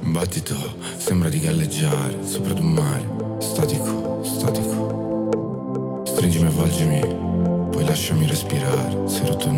battito sembra di galleggiare sopra ad un mare statico, statico. Stringimi, avvolgimi, poi lasciami respirare. Sei rotto in